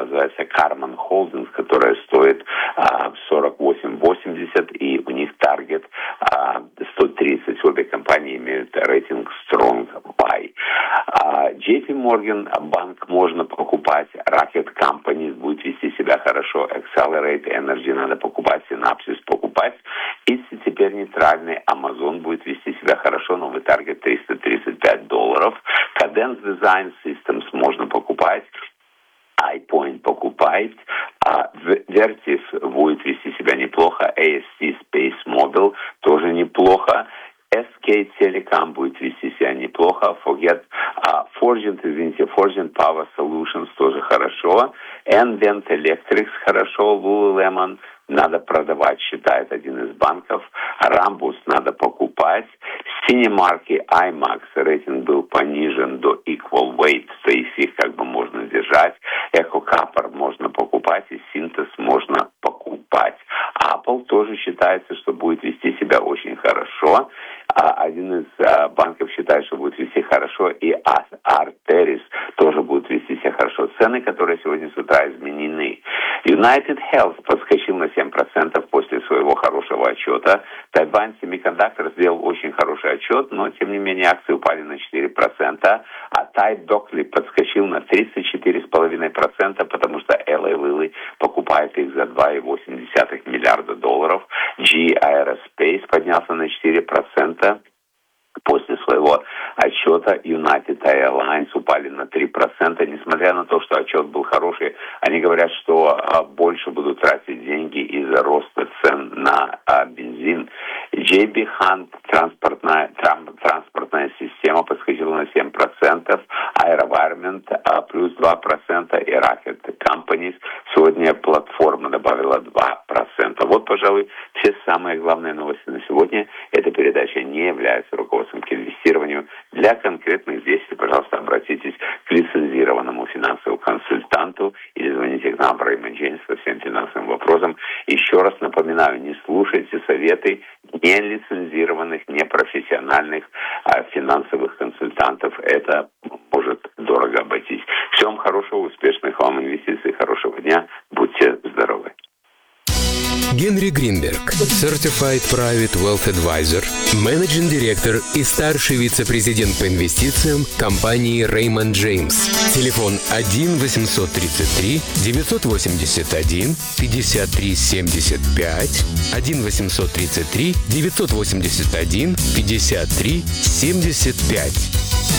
называется Karman Holdings, которая стоит 48.80, и у них таргет 130. Обе компании имеют рейтинг Strong Buy. JP Morgan банк можно покупать, Rocket Companies будет вести себя хорошо, Accelerate Energy надо покупать, Synopsys покупать, и теперь нейтральный Amazon будет вести себя хорошо, новый таргет $335. Cadence Design Systems можно покупать, iPoint покупает, Vertiv будет вести себя неплохо, AST Space Mobile тоже неплохо, SK Telecom будет вести себя неплохо, Forgent Power Solutions тоже хорошо, Nvent Electrics хорошо, Lululemon надо продавать, считает один из банков, Rambus надо покупать, Cinemark и IMAX рейтинг был понижен до equal weight, то есть их можно держать, EcoCapper можно покупать и Synthes можно покупать. Apple тоже считается, что будет вести себя очень хорошо. Один из банков считает, что будет вести хорошо, и Arteris тоже будет вести себя хорошо. Цены, которые сегодня с утра изменены. United Health подскочил на 7% после своего хорошего отчета. Taiwan Semiconductor сделал очень хороший отчет, но тем не менее акции упали на 4%. А Tide Dockley подскочил на 34,5%, потому что LA Lilly покупает их за $2,8 миллиарда. GE Aerospace поднялся на 4%. После своего отчета United Airlines упали на 3%. Несмотря на то, что отчет был хороший, они говорят, что больше будут тратить деньги из-за роста цен на бензин. JB Hunt, транспортная система, подскочила на 7%, AeroVironment плюс 2%, и Rocket Companies. Сегодня платформа добавила 2%. Вот, пожалуй, все самые главные новости на сегодня. Эта передача не является руководством к инвестированию. Для конкретных действий, пожалуйста, обратитесь к лицензированному финансовому консультанту или звоните к нам в Raymond James по всем финансовым вопросам. Еще раз напоминаю, не слушайте советы нелицензированных, непрофессиональных финансовых консультантов. Это может дорого обойтись. Всем хорошего, успешных вам инвестиций, хорошего дня. Будьте здоровы. Генри Гринберг, Certified Private Wealth Advisor, менеджинг директор и старший вице-президент по инвестициям компании Raymond James. Телефон 1-833-981-53-75, 1-833-981-53-75.